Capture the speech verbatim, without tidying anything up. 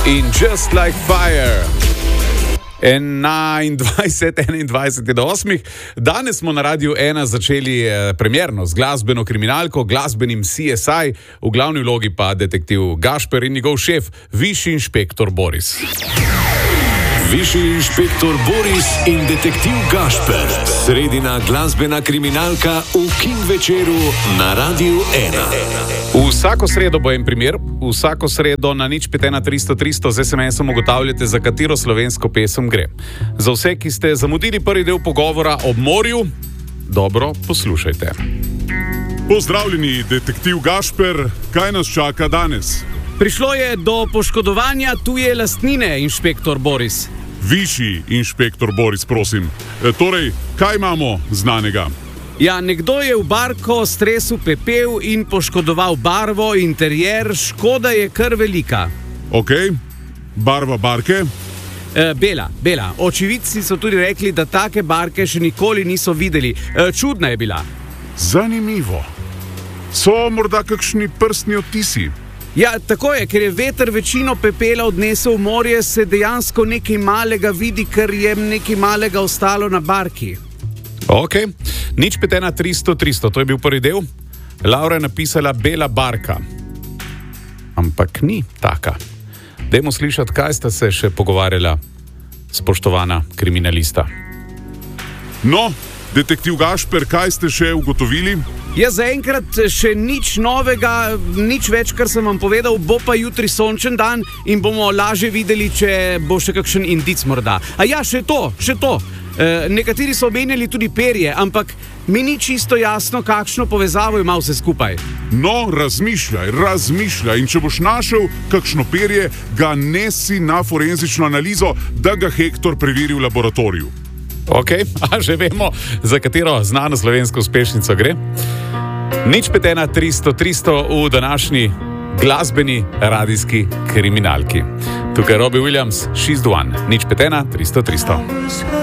in Just Like Fire. enaindvajset, enaindvajset do osmih. Danes smo na Radiu ena začeli eh, premierno z glasbeno kriminalko, glasbenim C S I, v glavni vlogi pa detektiv Gašper in njegov šef, višji inšpektor Boris. Višji inšpektor Boris in detektiv Gašper. Sredina glasbena kriminalka v Kin večeru na Radiu ena. Vsako sredo bo en primer, vsako sredo na nič pet ena tristo tristo z es em esom ugotavljate, za katero slovensko pesem gre. Za vse, ki ste zamudili prvi del pogovora ob morju, dobro poslušajte. Pozdravljeni, detektiv Gašper, kaj nas čaka danes? Prišlo je do poškodovanja tuje lastnine, inšpektor Boris. Višji inšpektor Boris, prosim. E, torej, kaj imamo znanega? Ja, nekdo je v barko stresel pepel in poškodoval barvo, interjer, škoda je kar velika. Ok, barva barke? E, bela, bela. Očividci so tudi rekli, da take barke še nikoli niso videli. E, čudna je bila. Zanimivo. So morda kakšni prstni odtisi? Ja, tako je, ker je veter večino pepela odnesel v morje, se dejansko nekaj malega vidi, ker je nekaj malega ostalo na barki. Ok, nič pet ena tristo tristo, to je bil prvi del. Laura je napisala bela barka. Ampak ni taka. Dajmo slišati, kaj sta se še pogovarjala, spoštovana kriminalista. No, detektiv Gašper, kaj ste še ugotovili? Ja, zaenkrat še nič novega, nič več, kar sem vam povedal, bo pa jutri sončen dan in bomo lažje videli, če bo še kakšen indic morda. A ja, še to, še to. E, nekateri so omenjali tudi perje, ampak mi ni čisto jasno, kakšno povezavo ima vse skupaj. No, razmišljaj, razmišljaj in če boš našel kakšno perje, ga nesi na forenzično analizo, da ga Hektor preveri v laboratoriju. Ok, a že vemo, za katero znano slovensko uspešnico gre? Nič pet ena tristo tristo v današnji glasbeni radijski kriminalki. Tukaj Robbie Williams, She's the One. Nič pet ena tristo tristo.